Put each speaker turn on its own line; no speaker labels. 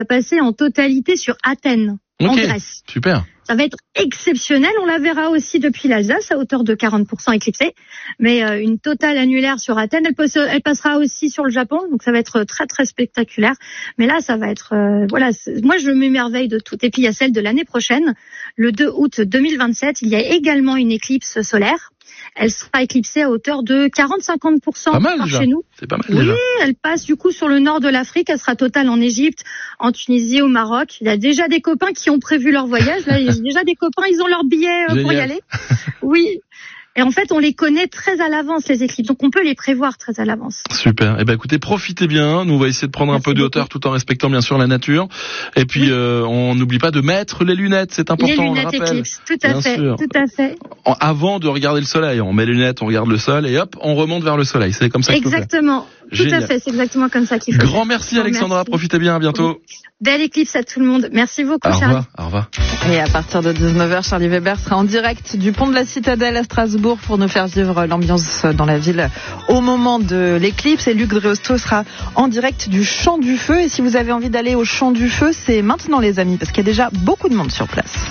passer en totalité sur Athènes, en Grèce.
Super.
Ça va être exceptionnel. On la verra aussi depuis l'Alsace à hauteur de 40% éclipsée. Mais une totale annulaire sur Athènes, elle passera aussi sur le Japon. Donc ça va être très très spectaculaire. Mais là, ça va être moi je m'émerveille de tout. Et puis il y a celle de l'année prochaine, le 2 août 2027. Il y a également une éclipse solaire. Elle sera éclipsée à hauteur de 40-50% par chez nous.
C'est pas mal
oui,
déjà.
Elle passe du coup sur le nord de l'Afrique. Elle sera totale en Égypte, en Tunisie, au Maroc. Il y a déjà des copains qui ont prévu leur voyage. Là, il y a déjà des copains, ils ont leur billet pour y aller. Oui. Et en fait, on les connaît très à l'avance, les éclipses. Donc, on peut les prévoir très à l'avance.
Super. Eh ben, écoutez, profitez bien. Nous, on va essayer de prendre un peu de hauteur tout en respectant, bien sûr, la nature. Et puis, on n'oublie pas de mettre les lunettes. C'est important.
Les lunettes éclipses. Tout à fait. Tout à fait.
Avant de regarder le soleil, on met les lunettes, on regarde le sol et hop, on remonte vers le soleil. C'est comme ça qu'il faut faire.
Exactement. Tout à fait. C'est exactement comme ça qu'il faut.
Grand merci, Alexandra. Merci. Profitez bien. À bientôt.
Belle éclipse à tout le monde. Merci beaucoup,
Charlie. Au revoir.
Et à partir de 19h, Charlie Weber sera en direct du pont de la Citadelle à Strasbourg pour nous faire vivre l'ambiance dans la ville au moment de l'éclipse. Et Luc Dreosto sera en direct du Champ du Feu. Et si vous avez envie d'aller au Champ du Feu, c'est maintenant, les amis, parce qu'il y a déjà beaucoup de monde sur place.